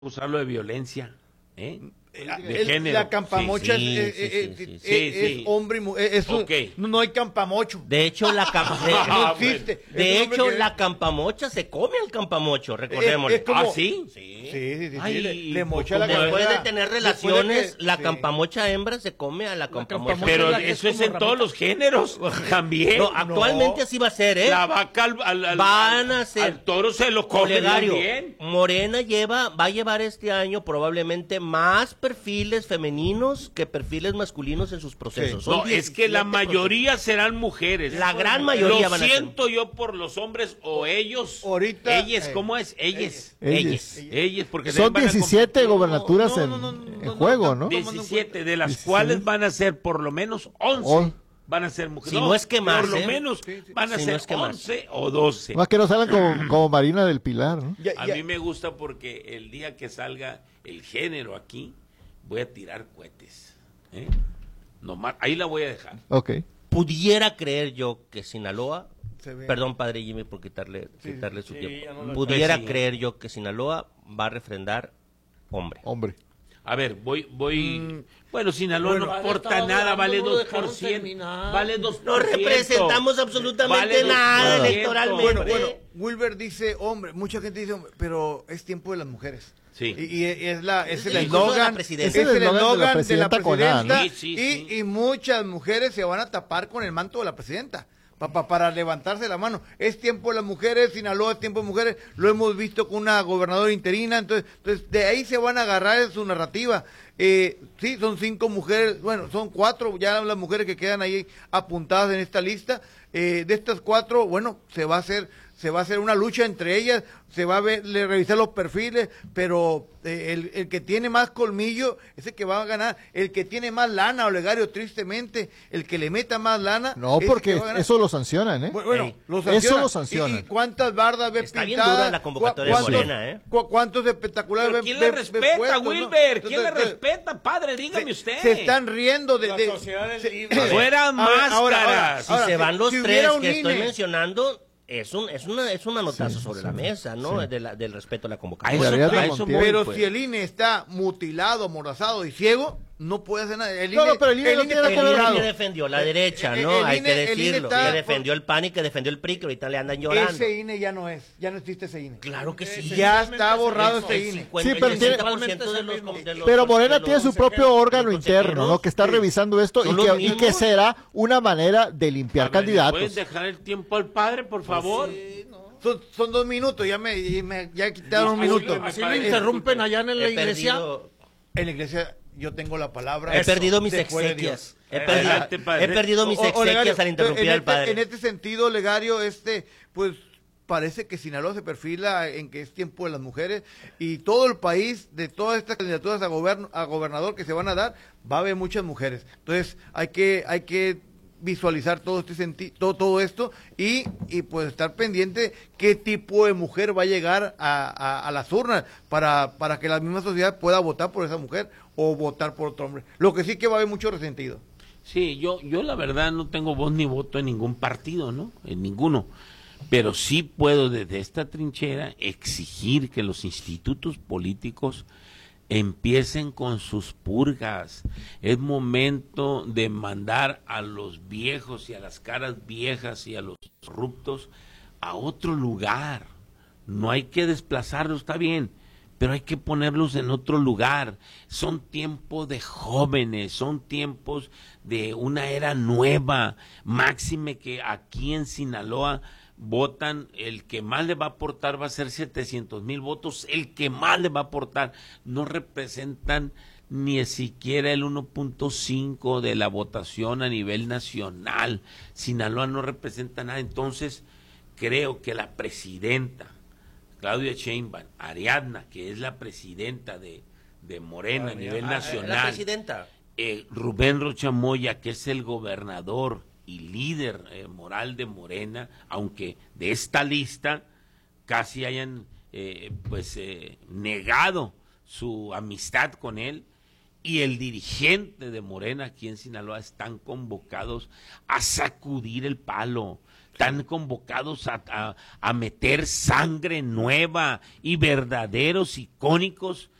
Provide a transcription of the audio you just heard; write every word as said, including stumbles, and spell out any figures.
Usarlo de violencia, ¿eh? De el, género. La campamocha sí, es, sí, es, sí, sí, es, sí, es, sí. es hombre y mujer. Es un, okay. No hay campamocho. De hecho, la, cam de, no existe. De hecho, que... la campamocha se come al campamocho, recordémoslo. Es, es como... ¿Ah, sí? Sí. Sí, sí, sí. Ay, sí. Le, le mocha la cabeza. Después de tener relaciones, de que, la sí. campamocha hembra se come a la campamocha. La Pero es eso es en todos los géneros, también. No, actualmente no. Así va a ser, ¿eh? La vaca al, al, al, Van a ser. Al toro se lo come bien. Morena lleva, va a llevar este año probablemente más perfiles femeninos que perfiles masculinos en sus procesos. Sí. No, es que la mayoría procesos. serán mujeres. La gran mayoría Lo van a ser. siento ser. yo por los hombres o ellos. Ahorita. Ellas, eh, ¿cómo es? Ellas. Ellas. Ellas, porque son diecisiete gobernaturas no, no, no, no, en, en juego, ¿no? diecisiete, de las diecisiete. Cuales van a ser por lo menos once. Oh. Van a ser mujeres. Si no, no es que más. Por lo ¿eh? menos sí, sí. van a si ser no es que once más. O doce. Más que no salgan como, como Marina del Pilar, ¿no? Ya, ya. A mí me gusta porque el día que salga el género aquí, voy a tirar cohetes. ¿eh? Nomás, ahí la voy a dejar. Ok. Pudiera creer yo que Sinaloa, perdón padre Jimmy por quitarle, sí, quitarle su sí, tiempo, no pudiera sí. creer yo que Sinaloa va a refrendar hombre. Hombre. A ver, voy, voy, mm, bueno, Sinaloa bueno, no aporta nada, vale dos por ciento, vale dos por ciento. No representamos absolutamente vale nada electoralmente. Bueno, bueno, Wilber dice, hombre, mucha gente dice, hombre, pero es tiempo de las mujeres. Sí. Y, y es la es el eslogan es el eslogan de la presidenta, de la presidenta ¿no? sí, sí, sí. Y, y muchas mujeres se van a tapar con el manto de la presidenta. Para, para levantarse la mano. Es tiempo de las mujeres, Sinaloa es tiempo de mujeres, lo hemos visto con una gobernadora interina, entonces, entonces de ahí se van a agarrar en su narrativa. Eh, sí, son cinco mujeres, bueno, son cuatro ya las mujeres que quedan ahí apuntadas en esta lista. Eh, de estas cuatro, bueno, se va a hacer, se va a hacer una lucha entre ellas, se va a ver, le, revisar los perfiles, pero eh, el, el que tiene más colmillo es el que va a ganar, el que tiene más lana, Olegario, tristemente, el que le meta más lana. No, porque eso lo sancionan, ¿eh? Bueno, Ey, lo sancionan. Eso lo sancionan. ¿Y, y cuántas bardas ves Está pintadas? Bien dura la convocatoria de Morena, ¿eh? Cu ¿Cuántos espectaculares ves? ¿Quién le respeta, puestos, Wilber? ¿no? ¿Quién Entonces, le respeta, padre? Dígame se, usted. Se están riendo de... La de sociedad es se, libre. Fuera máscaras. Ahora, ahora, si ahora, se van los si tres que INE, estoy mencionando... Es un es una es un manotazo sí, sobre sí, la mesa, ¿no? Sí. De la, del respeto a la convocatoria. A eso, a eso voy, pero pues. Si el I N E está mutilado, amordazado y ciego, no puede hacer nada. El no, I N E, no, pero el I N E, el no I N E, tiene el I N E defendió la derecha, ¿no? El, el Hay I N E, que decirlo. Está, que defendió el P A N y que defendió el P R I, que ahorita le andan llorando. Ese I N E ya no es, ya no existe ese I N E. Claro que sí. Ya está borrado ese I N E. Sí, pero, tiene, de los, de los, pero Morena de tiene su propio órgano interno, ¿no? Que está sí. revisando esto y que, y que será una manera de limpiar ver, candidatos. ¿Puedes dejar el tiempo al padre, por favor? Sí, no. Son, son dos minutos, ya me, me ya quitaron un minuto. Así lo interrumpen allá en la he iglesia. Perdido, en la iglesia yo tengo la palabra. He perdido mis exequias. He perdido, he perdido mis exequias al interrumpir al padre. En este sentido, Olegario, este, pues parece que Sinaloa se perfila en que es tiempo de las mujeres y todo el país, de todas estas candidaturas a, gobern a gobernador que se van a dar, va a haber muchas mujeres. Entonces hay que, hay que visualizar todo este sentido, todo, todo esto y, y pues estar pendiente qué tipo de mujer va a llegar a, a, a las urnas para, para que la misma sociedad pueda votar por esa mujer o votar por otro hombre. Lo que sí que va a haber mucho resentido. Sí, yo, yo la verdad no tengo voz ni voto en ningún partido, ¿no? En ninguno. Pero sí puedo desde esta trinchera exigir que los institutos políticos empiecen con sus purgas. Es momento de mandar a los viejos y a las caras viejas y a los corruptos a otro lugar. No hay que desplazarlos, está bien, pero hay que ponerlos en otro lugar. Son tiempos de jóvenes, son tiempos de una era nueva. Máxime que aquí en Sinaloa votan, el que más le va a aportar va a ser setecientos mil votos, el que más le va a aportar, no representan ni siquiera el uno punto cinco de la votación a nivel nacional. Sinaloa no representa nada, entonces creo que la presidenta, Claudia Sheinbaum, Ariadna, que es la presidenta de, de Morena a nivel nacional, la presidenta. Eh, Rubén Rocha Moya, que es el gobernador y líder eh, moral de Morena, aunque de esta lista casi hayan eh, pues eh, negado su amistad con él, y el dirigente de Morena aquí en Sinaloa están convocados a sacudir el palo. están convocados a, a, a meter sangre nueva y verdaderos icónicos